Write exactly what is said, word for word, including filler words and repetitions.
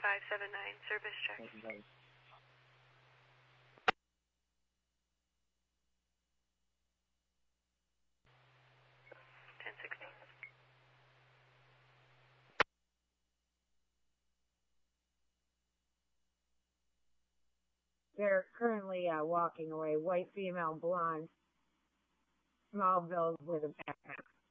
five seven nine, service check. ten sixteen. They're currently uh, walking away. White female, blonde, small build with a backpack.